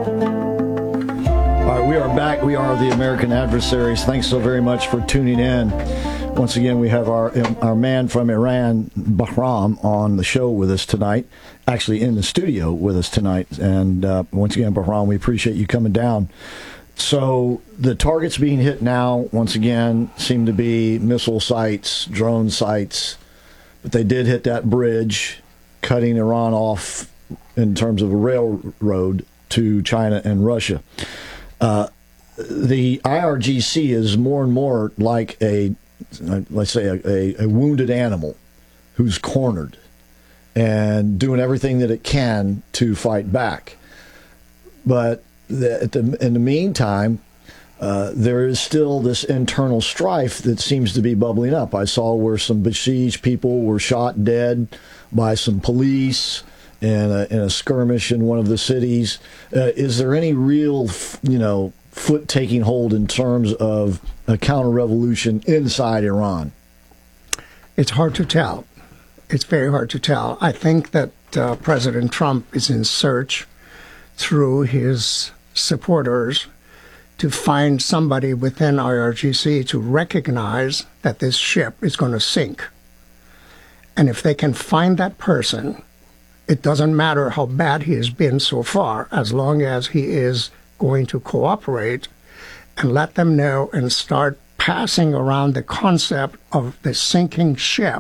All right, we are back. We are the American Adversaries. Thanks so very much for tuning in. Once again, we have our man from Iran, Bahram, on the show with us tonight, actually in the studio with us tonight. And once again, Bahram, we appreciate you coming down. So the targets being hit now, once again, seem to be missile sites, drone sites. But they did hit that bridge, cutting Iran off in terms of a railroad to China and Russia. The IRGC is more and more like let's say a wounded animal who's cornered and doing everything that it can to fight back. But in the meantime, there is still this internal strife that seems to be bubbling up. I saw where some Basij people were shot dead by some police in a skirmish in one of the cities. Is there any real, foot taking hold in terms of a counter-revolution inside Iran? It's hard to tell. It's very hard to tell. I think that President Trump is in search through his supporters to find somebody within IRGC to recognize that this ship is going to sink. And if they can find that person, it doesn't matter how bad he has been so far, as long as he is going to cooperate and let them know and start passing around the concept of the sinking ship,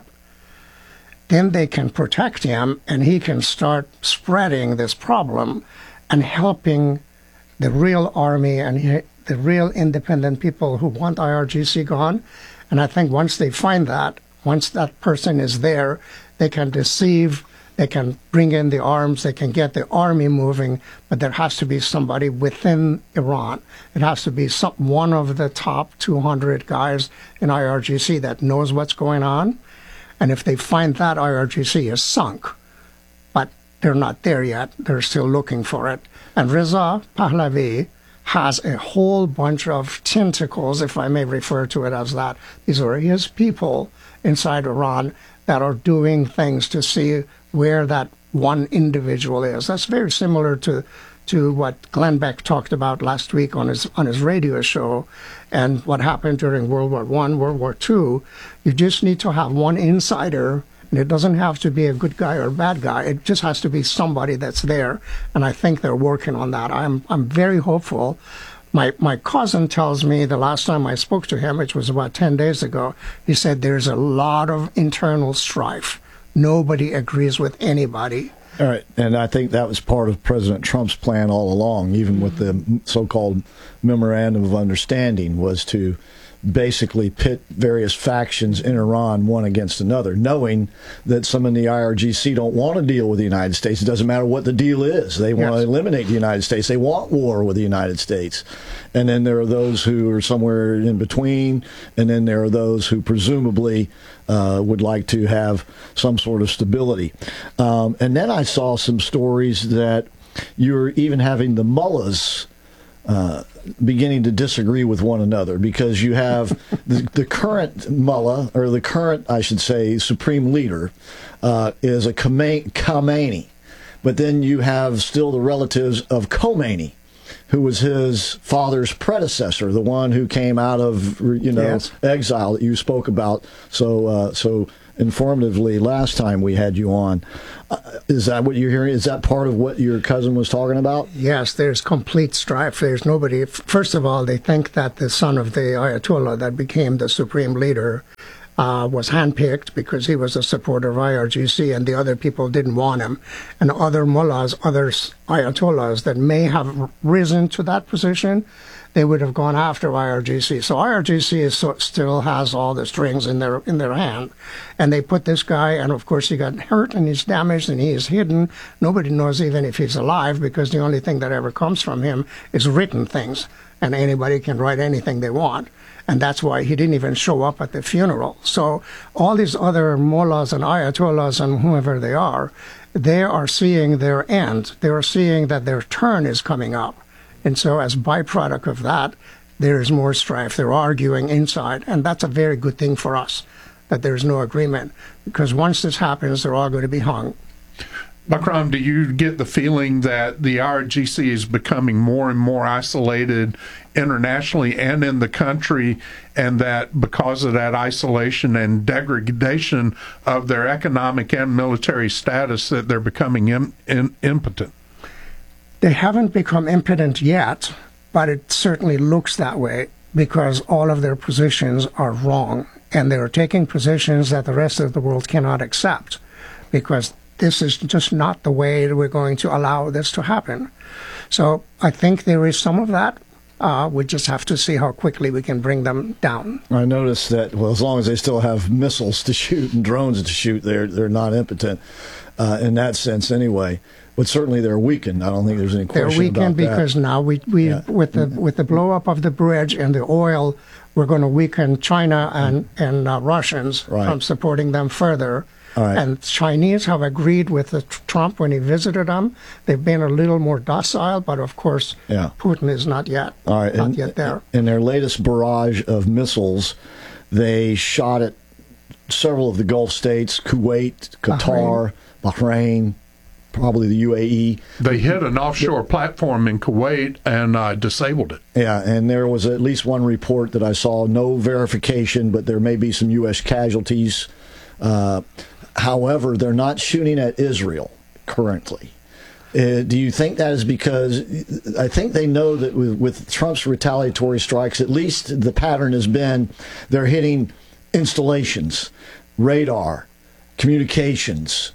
then they can protect him and he can start spreading this problem and helping the real army and the real independent people who want IRGC gone. And I think once they find that, once that person is there, they can deceive, they can bring in the arms, they can get the army moving, but there has to be somebody within Iran. It has to be one of the top 200 guys in IRGC that knows what's going on. And if they find that, IRGC is sunk. But they're not there yet. They're still looking for it. And Reza Pahlavi has a whole bunch of tentacles, if I may refer to it as that. These are his people inside Iran that are doing things to see where that one individual is. That's very similar to what Glenn Beck talked about last week on his radio show and what happened during World War I, World War II. You just need to have one insider, and it doesn't have to be a good guy or a bad guy. It just has to be somebody that's there, and I think they're working on that. I'm very hopeful. My cousin tells me the last time I spoke to him, which was about 10 days ago, he said there's a lot of internal strife. Nobody agrees with anybody. All right, and I think that was part of President Trump's plan all along, even with the so-called Memorandum of Understanding, was to basically pit various factions in Iran one against another, knowing that some in the IRGC don't want to deal with the United States. It doesn't matter what the deal is. They want to eliminate the United States. They want war with the United States. And then there are those who are somewhere in between, and then there are those who presumably would like to have some sort of stability. And then I saw some stories that you're even having the mullahs beginning to disagree with one another, because you have the current mullah, or the current, I should say, supreme leader, is a Khamenei. But then you have still the relatives of Khomeini, who was his father's predecessor, the one who came out of exile that you spoke about so informatively last time we had you on. Is that what you're hearing? Is that part of what your cousin was talking about? Yes, there's complete strife. There's nobody. First of all, they think that the son of the Ayatollah that became the supreme leader was handpicked because he was a supporter of IRGC and the other people didn't want him. And other mullahs, other Ayatollahs that may have risen to that position, they would have gone after IRGC. So IRGC still has all the strings in their hand. And they put this guy, and of course he got hurt and he's damaged and he is hidden. Nobody knows even if he's alive, because the only thing that ever comes from him is written things. And anybody can write anything they want. And that's why he didn't even show up at the funeral. So all these other mullahs and ayatollahs and whoever they are seeing their end. They are seeing that their turn is coming up. And so as byproduct of that, there is more strife. They're arguing inside. And that's a very good thing for us, that there's no agreement. Because once this happens, they're all going to be hung. Bakram, do you get the feeling that the IRGC is becoming more and more isolated internationally and in the country, and that because of that isolation and degradation of their economic and military status, that they're becoming impotent? They haven't become impotent yet, but it certainly looks that way because all of their positions are wrong, and they're taking positions that the rest of the world cannot accept because this is just not the way that we're going to allow this to happen. So I think there is some of that. We just have to see how quickly we can bring them down. I noticed that, well, as long as they still have missiles to shoot and drones to shoot, they're not impotent in that sense anyway. But certainly they're weakened. I don't think there's any question about that. They're weakened because now with the blow up of the bridge and the oil, we're going to weaken China and Russians from supporting them further. Right. And Chinese have agreed with Trump when he visited them. They've been a little more docile, but of course, Putin is not yet yet there. In their latest barrage of missiles, they shot at several of the Gulf states, Kuwait, Qatar, Bahrain, probably the UAE. They hit an offshore platform in Kuwait and disabled it. Yeah, and there was at least one report that I saw, no verification, but there may be some U.S. casualties. However, they're not shooting at Israel currently. Do you think that is because I think they know that with Trump's retaliatory strikes, at least the pattern has been they're hitting installations, radar, communications,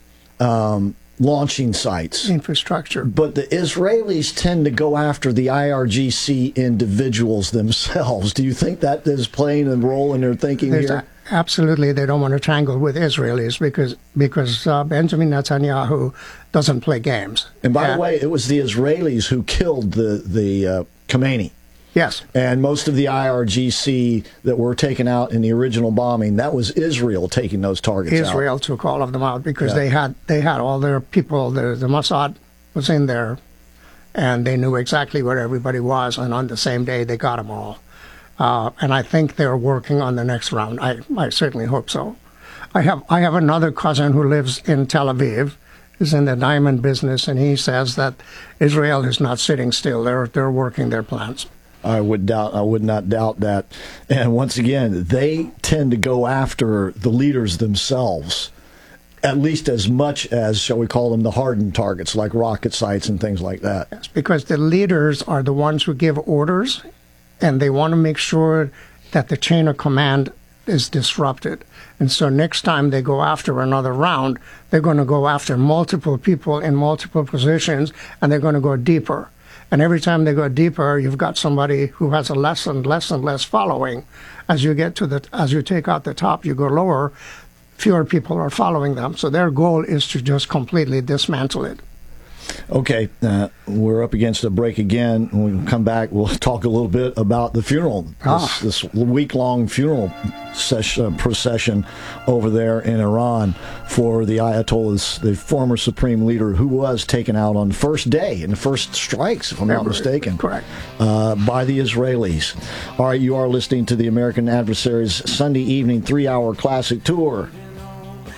launching sites, infrastructure. But the Israelis tend to go after the IRGC individuals themselves. Do you think that is playing a role in their thinking here? Absolutely, they don't want to tangle with Israelis because Benjamin Netanyahu doesn't play games. And by the way, it was the Israelis who killed the Khamenei. Yes. And most of the IRGC that were taken out in the original bombing, that was Israel taking those targets out. Israel took all of them out because they had all their people. The Mossad was in there, and they knew exactly where everybody was. And on the same day, they got them all. And I think they're working on the next round. I certainly hope so. I have another cousin who lives in Tel Aviv, is in the diamond business, and he says that Israel is not sitting still. They're working their plans. I would not doubt that. And once again, they tend to go after the leaders themselves, at least as much as, shall we call them, the hardened targets, like rocket sites and things like that. Yes, because the leaders are the ones who give orders, and they want to make sure that the chain of command is disrupted. And so next time they go after another round, they're going to go after multiple people in multiple positions, and they're going to go deeper. And every time they go deeper, you've got somebody who has a less and less following. As you take out the top, you go lower, fewer people are following them. So their goal is to just completely dismantle it. Okay, we're up against a break again. When we come back, we'll talk a little bit about the funeral, this week-long funeral procession over there in Iran for the Ayatollahs, the former supreme leader who was taken out on the first day, in the first strikes, if I'm not mistaken, correct, by the Israelis. All right, you are listening to the American Adversaries Sunday evening 3-hour classic tour.